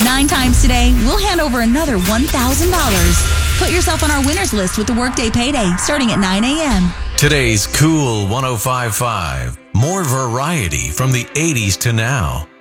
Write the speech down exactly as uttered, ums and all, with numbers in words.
Nine times today, we'll hand over another one thousand dollars. Put yourself on our winners list with the Workday Payday starting at nine a.m. Today's Cool one oh five point five. More variety from the eighties to now.